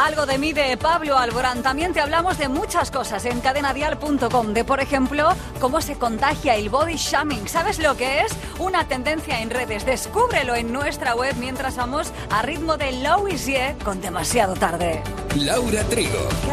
Algo de mí de Pablo Alborán. También te hablamos de muchas cosas en cadenadial.com. De, por ejemplo, cómo se contagia el body shaming. ¿Sabes lo que es? Una tendencia en redes. Descúbrelo en nuestra web mientras vamos a ritmo de Louis con Demasiado Tarde. Laura Trigo.